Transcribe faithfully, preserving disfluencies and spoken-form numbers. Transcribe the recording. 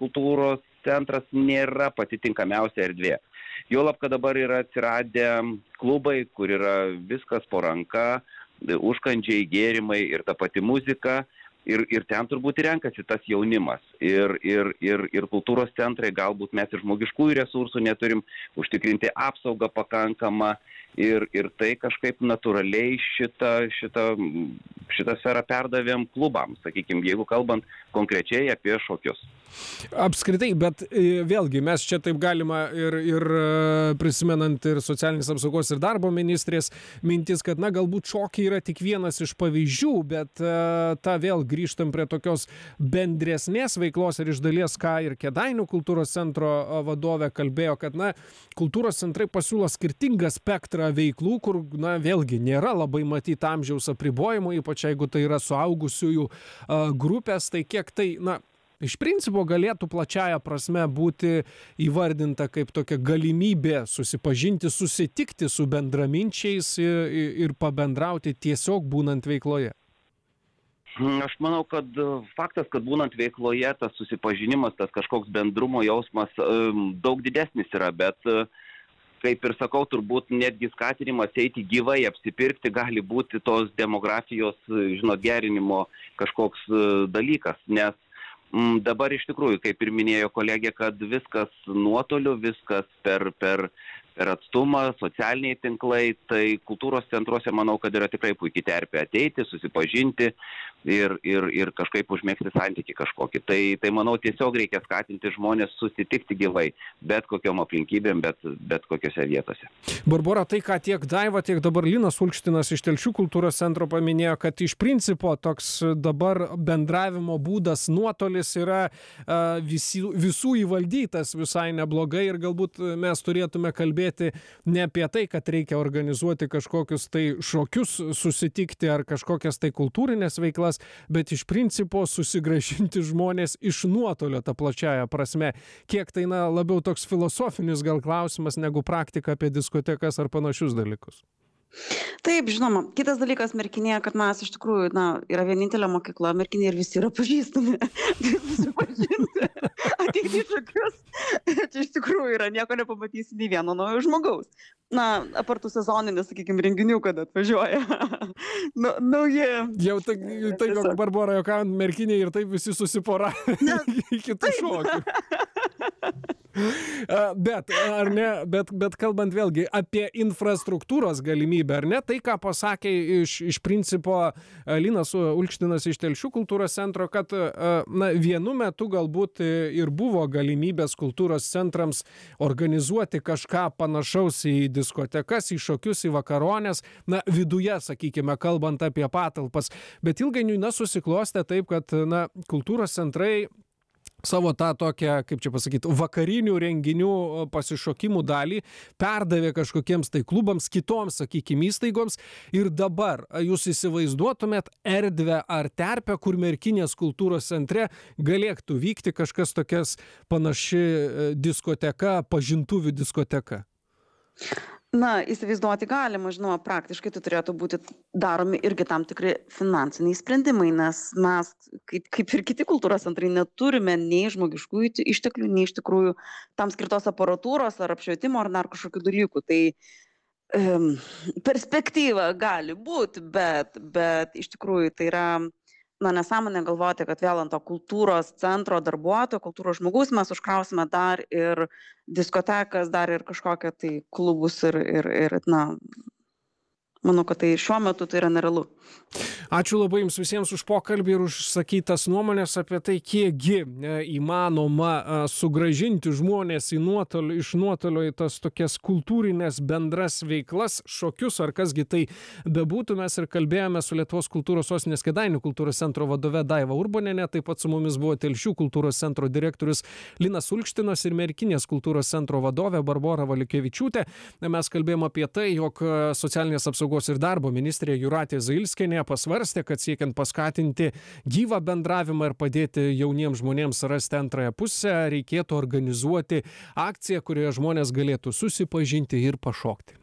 kultūros centras nėra pati tinkamiausia erdvė. Juolab, kad dabar yra atsiradę klubai, kur yra viskas po ranka, užkandžiai, gėrimai ir ta pati muzika. Ir, ir ten turbūt renkasi tas jaunimas. Ir, ir, ir, ir kultūros centrai, galbūt mes ir žmogiškųjų resursų neturim užtikrinti apsaugą pakankamą. Ir, ir tai kažkaip natūraliai šitą, šitą, šitą sferą perdavėm klubams, sakykime, jeigu kalbant konkrečiai apie šokius. Apskritai, bet vėlgi mes čia taip galima ir, ir prisimenant ir socialinės apsaugos ir darbo ministrės mintis, kad na galbūt šokiai yra tik vienas iš pavyzdžių, bet ta vėl grįžtam prie tokios bendresnės veiklos ir iš dalies, ką ir Kėdainių kultūros centro vadovė kalbėjo, kad na kultūros centrai pasiūlo skirtingą spektrą veiklų, kur na vėlgi nėra labai matyti amžiaus apribojimų, ypač jeigu tai yra suaugusiųjų grupės, tai kiek tai na iš principo galėtų plačiaja prasme būti įvardinta kaip tokia galimybė susipažinti, susitikti su bendraminčiais ir, ir pabendrauti tiesiog būnant veikloje. Aš manau, kad faktas, kad būnant veikloje, tas susipažinimas, tas kažkoks bendrumo jausmas daug didesnis yra, bet kaip ir sakau, turbūt netgi skatinimas eiti gyvai, apsipirkti gali būti tos demografijos, žinot, gerinimo kažkoks dalykas, nes dabar iš tikrųjų, kaip ir minėjo kolegė, kad viskas nuotoliu, viskas per, per, per atstumą, socialiniai tinklai, tai kultūros centruose manau, kad yra tikrai puikiai terpė ateiti, susipažinti ir, ir, ir kažkaip užmėgsti santykį kažkokį. Tai, tai manau tiesiog reikia skatinti žmonės susitikti gyvai, bet kokiom aplinkybėm, bet, bet kokiose vietose. Barbora, tai ką tiek Daiva, tiek dabar Linas Ulkštinas iš Telšių kultūros centro paminėjo, kad iš principo toks dabar bendravimo būdas nuotolis yra uh, visi, visų įvaldytas visai neblogai ir galbūt mes turėtume kalbėti ne apie tai, kad reikia organizuoti kažkokius tai šokius, susitikti ar kažkokias tai kultūrinės veiklas, bet iš principo susigrąžinti žmonės iš nuotolio tą plačiaja prasme. Kiek tai na, labiau toks filosofinis gal klausimas negu praktika apie diskotekas ar panašius dalykus. Taip, žinoma. Kitas dalykas Merkinėje, kad mes iš tikrųjų, na, yra vienintelė mokykla Merkinėje ir visi yra pažįstami. Susipažinti, ateiti į šokius. Čia iš tikrųjų yra, nieko nepamatysi nei vieno naujo žmogaus. Na, apartų sezoninis, sakykime, renginių, kada atvažiuoja. nu, nauji. Jau tai, tai jog Barbora juokaujant Merkinėje ir taip visi susipora į kitų šokių. Bet, ar ne, bet, bet kalbant vėlgi apie infrastruktūros galimybę, ar ne, tai ką pasakė iš, iš principo Linas Ulkštinas iš Telšių kultūros centro, kad na, vienu metu galbūt ir buvo galimybės kultūros centrams organizuoti kažką panašaus į diskotekas, į šokius, į vakaronės, na, viduje, sakykime, kalbant apie patalpas, bet ilgainiui, na, susiklostė taip, kad, na, kultūros centrai savo tą tokią, kaip čia pasakyti, vakarinių renginių pasišokimų dalį perdavė kažkokiems tai klubams, kitoms, sakykime, įstaigoms ir dabar jūs įsivaizduotumėt erdvę ar terpę, kur Merkinės kultūros centre galėtų vykti kažkas tokias panaši diskoteka, pažintuvių diskoteka? Na, įsivaizduoti galima, žinoma, praktiškai tai turėtų būti daromi irgi tam tikri finansiniai sprendimai, nes mes, kaip, kaip ir kiti kultūros centrai, neturime nei žmogiškųjų išteklių, nei iš tikrųjų tam skirtos aparatūros ar apšvietimo ar dar kažkokių dalykų. Tai um, perspektyva gali būti, bet, bet iš tikrųjų tai yra na, nesąmonė galvoti, kad vėl ant to kultūros centro darbuotojo, kultūros žmogaus mes užkrausime dar ir diskotekas, dar ir kažkokią tai klubus ir, ir, ir na, manau, kad tai šiuo metu tai yra nerealu. Ačiū labai jums visiems už pokalbį ir užsakytas nuomonės apie tai, kiekgi įmanoma sugrąžinti žmonės į nuotolį, iš nuotolio į tas tokias kultūrinės bendras veiklas, šokius ar kasgi tai bebūtų. Mes ir kalbėjome su Lietuvos kultūros sostinės Kėdainių kultūros centro vadove Daiva Urbonienė, taip pat su mumis buvo Telšių kultūros centro direktorius Linas Ulkštinas ir Merkinės kultūros centro vadovė Barbora Valiukevičiūtė. Mes kalbėjome apie tai, jog socialinės apsaugos ir darbo ministrė Jūratė Zailskienė pasvarstė, kad siekiant paskatinti gyvą bendravimą ir padėti jauniems žmonėms rasti antrąją pusę, reikėtų organizuoti akciją, kurioje žmonės galėtų susipažinti ir pašokti.